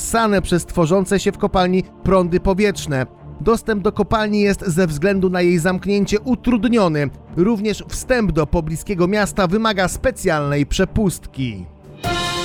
wyssane przez tworzące się w kopalni prądy powietrzne. Dostęp do kopalni jest ze względu na jej zamknięcie utrudniony. Również wstęp do pobliskiego miasta wymaga specjalnej przepustki.